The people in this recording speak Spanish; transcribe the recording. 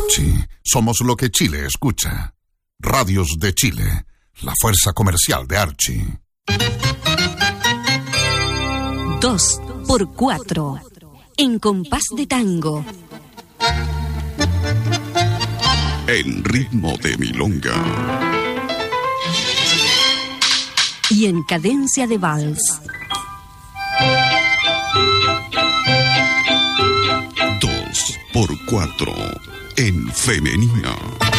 Archie, somos lo que Chile escucha. Radios de Chile, la fuerza comercial de Archie. 2x4, en compás de tango. En ritmo de milonga. Y en cadencia de vals. 2x4, en femenina.